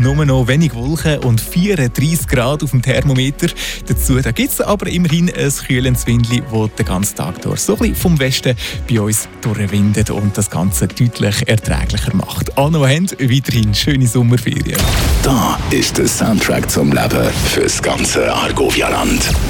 Nur noch wenig Wolken und 34 Grad auf dem Thermometer. Dazu gibt es aber immerhin ein kühlendes Windli, das den ganzen Tag durch so ein bisschen vom Westen bei uns durchwindet und das Ganze deutlich erträglicher macht. Alle, die haben, weiterhin schöne Sommerferien. Da ist der Soundtrack zum Leben fürs ganze Argovia-Land.